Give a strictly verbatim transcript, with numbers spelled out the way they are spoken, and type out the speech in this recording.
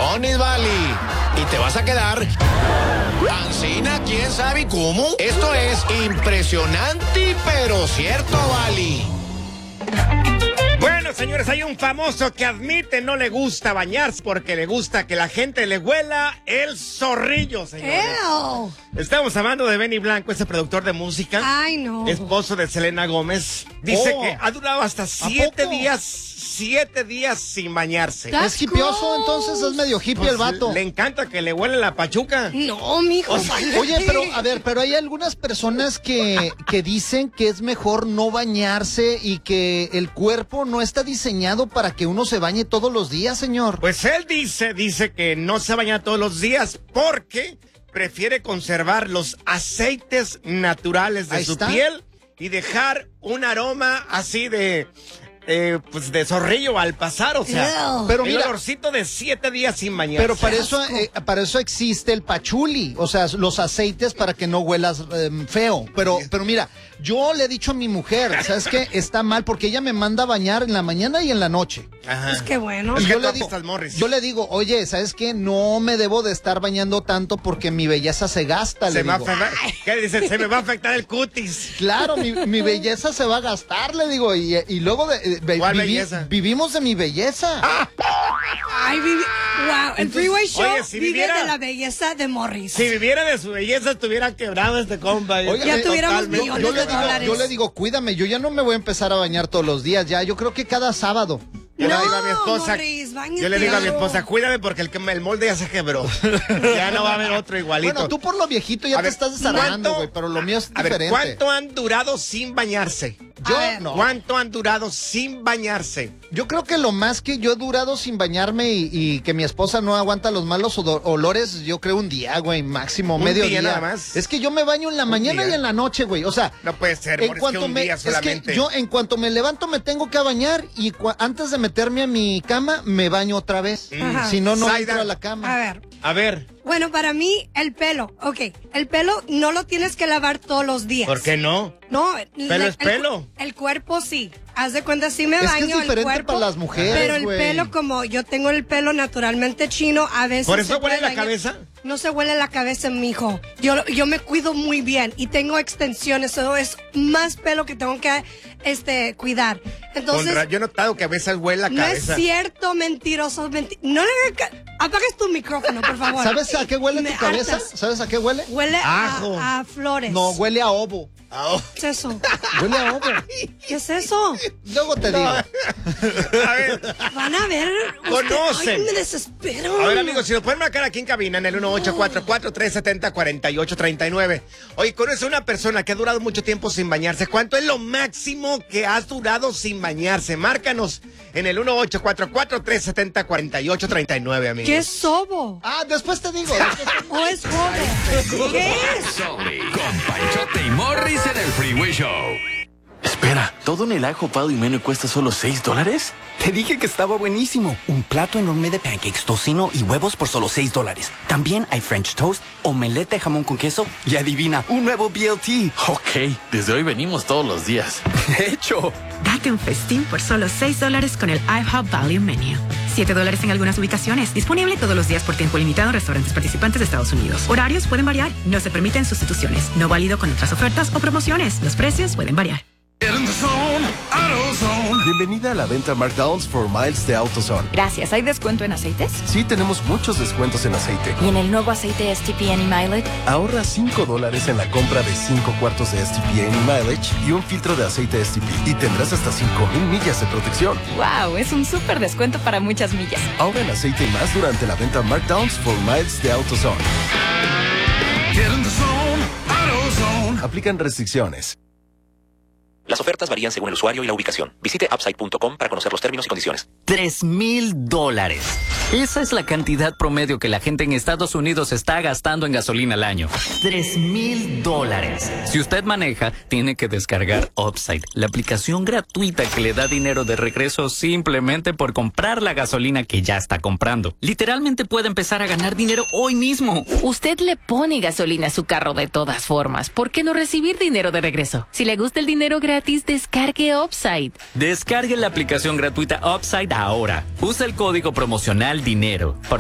calzones, vale. Y te vas a quedar ancina, quién sabe cómo. Esto es impresionante, pero cierto, vale. Bueno, señores, hay un famoso que admite no le gusta bañarse porque le gusta que la gente le huela el zorrillo, señores. Ew. Estamos hablando de Benny Blanco, ese productor de música. Ay, no. Esposo de Selena Gómez. Dice Oh. que ha durado hasta siete días, siete días sin bañarse. That's Es hipioso, gross. entonces es medio hippie Pues, el vato. le encanta que le huele la pachuca. No, mijo. O sea, Oye, pero a ver, pero hay algunas personas que, que dicen que es mejor no bañarse y que el cuerpo no está diseñado para que uno se bañe todos los días, señor. Pues él dice, dice que no se baña todos los días porque prefiere conservar los aceites naturales de Ahí su está. piel y dejar un aroma así de, eh, pues de zorrillo al pasar, o sea, Ew. Pero el mira- olorcito de siete días sin bañarse. Pero para eso, eh, para eso existe el pachuli, o sea, los aceites para que no huelas eh, feo. Pero, pero mira, yo le he dicho a mi mujer, ¿sabes qué? Está mal porque ella me manda a bañar en la mañana y en la noche. Ajá. Pues qué bueno. Es Y que yo tú le, digo, apestas, Morris. yo le digo, oye, ¿sabes qué? No me debo de estar bañando tanto porque mi belleza se gasta, Se le va a digo. afectar- ¿Qué dice? Se me va a afectar el cutis. Claro, mi, mi belleza se va a gastar, le digo, y, y luego de, eh, vi- ¿Cuál vivi- belleza? vivimos de mi belleza. Ay, vivi- wow. El Freeway Show oye, si vive viviera- de la belleza de Morris. Si viviera de su belleza, estuviera quebrado este compa. Oiga, Ya eh, tuviéramos totalmente. millones yo, le de digo, dólares. yo le digo, cuídame, yo ya no me voy a empezar a bañar todos los días, ya, yo creo que cada sábado. Yo No, le digo a mi esposa, Morris, báñate. yo le digo a mi esposa, cuídame porque el, que- el molde ya se quebró. Ya no va a haber otro igualito. Bueno, tú por lo viejito ya A te ver, estás desarmando, ¿cuánto- güey, pero lo mío es A ver, diferente. ¿cuánto han durado sin bañarse? Yo A ver. no. ¿Cuánto han durado sin bañarse? Yo creo que lo más que yo he durado sin bañarme y, y que mi esposa no aguanta los malos odo- olores, yo creo un día, güey, máximo, ¿Un medio día día. nada más? Es que yo me baño en la mañana día? y en la noche, güey. O sea, No puede ser, en Morris, cuanto que un me día es solamente. que yo en cuanto me levanto me tengo que bañar y cua- antes de meterme a mi cama me baño otra vez. Ajá. Si no no Zaida. entro a la A cama. ver. A ver, Bueno, para mí, el pelo. Ok, el pelo no lo tienes que lavar todos los días. ¿por qué no? No, Pelo el- es pelo. El, el cuerpo sí. Haz de cuenta, sí me Es que baño es el diferente cuerpo, para las mujeres, pero el güey. pelo, como yo tengo el pelo naturalmente chino, a veces... ¿Por eso se huele puede la dañar. cabeza? No se huele la cabeza, mijo. Yo, yo me cuido muy bien y tengo extensiones, eso es más pelo que tengo que este, cuidar. Entonces... Con ra- yo he notado que a veces huele la No cabeza. es cierto, mentiroso. menti- no le hagas ca- apagues tu micrófono, por favor. ¿Sabes a qué huele Me tu cabeza? hartas. ¿Sabes a qué huele? Huele Ajo. a, a flores. No, huele a ovo. Ah, oh. ¿Qué es eso? Huele a ovo. ¿Qué es eso? Luego te digo. A ver, Van a ver. usted- Conocen. Ay, me desespero. a ver, amigos, si nos pueden marcar aquí en cabina en el uno ocho cuatro cuatro, tres siete cero, cuatro ocho tres nueve. Oye, conoce una persona que ha durado mucho tiempo sin bañarse. ¿Cuánto es lo máximo que has durado sin bañarse? Márcanos en el uno ocho cuatro cuatro, tres siete cero, cuatro ocho tres nueve, amigos. ¿Qué es sobo? Ah, después te digo. después te- ¿O es joven? ¿Qué es? Sorry, con Panchote y Morris en el Freeway Show. Espera, ¿todo en el ajo pado y menú cuesta solo seis dólares? Te dije que estaba buenísimo. Un plato enorme de pancakes, tocino y huevos por solo seis dólares. También hay French toast, omelette de jamón con queso y adivina, un nuevo B L T. Ok, desde hoy venimos todos los días. De hecho, Date un festín por solo seis dólares con el IHOP Value Menu. siete dólares en algunas ubicaciones. Disponible todos los días por tiempo limitado en restaurantes participantes de Estados Unidos. Horarios pueden variar. No se permiten sustituciones. No válido con otras ofertas o promociones. Los precios pueden variar. Bienvenida a la venta Markdowns for Miles de AutoZone. Gracias. ¿Hay descuento en aceites? Sí, tenemos muchos descuentos en aceite. ¿Y en el nuevo aceite S T P Any Mileage? Ahorra cinco dólares en la compra de cinco cuartos de S T P Any Mileage y un filtro de aceite S T P. Y tendrás hasta cinco mil millas de protección. ¡Wow! Es un súper descuento para muchas millas. Ahorra en aceite y más durante la venta Markdowns for Miles de AutoZone. Aplican restricciones. Las ofertas varían según el usuario y la ubicación. Visite upside punto com para conocer los términos y condiciones. Tres mil dólares. Esa es la cantidad promedio que la gente en Estados Unidos está gastando en gasolina al año. Tres mil dólares. Si usted maneja, tiene que descargar Upside, la aplicación gratuita que le da dinero de regreso simplemente por comprar la gasolina que ya está comprando. Literalmente puede empezar a ganar dinero hoy mismo. Usted le pone gasolina a su carro de todas formas. ¿Por qué no recibir dinero de regreso? Si le gusta el dinero gratis, descargue Upside. Descargue la aplicación gratuita Upside ahora. Usa el código promocional dinero.